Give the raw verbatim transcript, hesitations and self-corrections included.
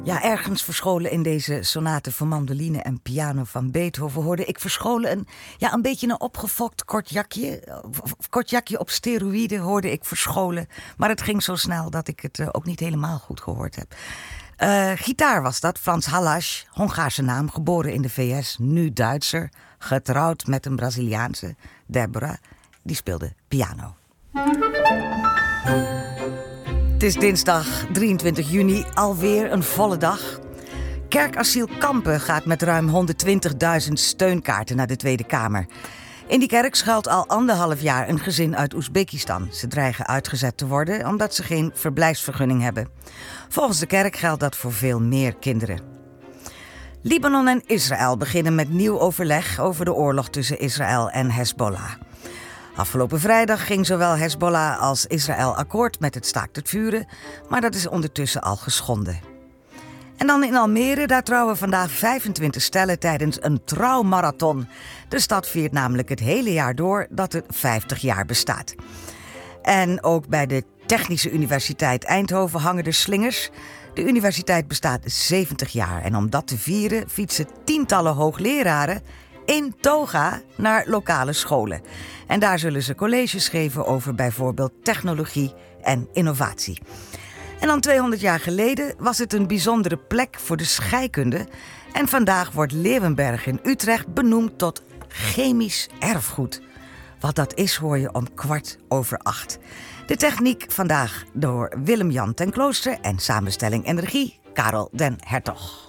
Ja, ergens verscholen in deze sonate voor mandoline en piano van Beethoven hoorde ik verscholen een, ja, een beetje een opgefokt kort jakje. Kort jakje op steroïden hoorde ik verscholen. Maar het ging zo snel dat ik het uh, ook niet helemaal goed gehoord heb. Uh, gitaar was dat, Frans Halas, Hongaarse naam, geboren in de V S, nu Duitser, getrouwd met een Braziliaanse, Deborah, die speelde piano. Het is dinsdag drieëntwintig juni, alweer een volle dag. Kerkasiel Kampen gaat met ruim honderdtwintigduizend steunkaarten naar de Tweede Kamer. In die kerk schuilt al anderhalf jaar een gezin uit Oezbekistan. Ze dreigen uitgezet te worden omdat ze geen verblijfsvergunning hebben. Volgens de kerk geldt dat voor veel meer kinderen. Libanon en Israël beginnen met nieuw overleg over de oorlog tussen Israël en Hezbollah. Afgelopen vrijdag ging zowel Hezbollah als Israël akkoord met het staakt het vuren, maar dat is ondertussen al geschonden. En dan in Almere, daar trouwen vandaag vijfentwintig stellen tijdens een trouwmarathon. De stad viert namelijk het hele jaar door dat het vijftig jaar bestaat. En ook bij de Technische Universiteit Eindhoven hangen er slingers. De universiteit bestaat zeventig jaar en om dat te vieren fietsen tientallen hoogleraren in toga naar lokale scholen. En daar zullen ze colleges geven over bijvoorbeeld technologie en innovatie. En dan tweehonderd jaar geleden was het een bijzondere plek voor de scheikunde. En vandaag wordt Leeuwenberg in Utrecht benoemd tot chemisch erfgoed. Wat dat is hoor je om kwart over acht. De techniek vandaag door Willem-Jan ten Klooster en samenstelling en regie Karel den Hertog.